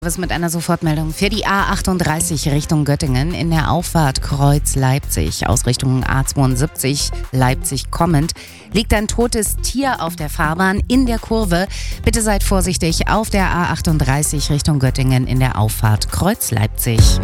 Was mit einer Sofortmeldung für die A38 Richtung Göttingen in der Auffahrt Kreuz Leipzig aus Richtung A72 Leipzig kommend liegt ein totes Tier auf der Fahrbahn in der Kurve. Bitte seid vorsichtig auf der A38 Richtung Göttingen in der Auffahrt Kreuz Leipzig.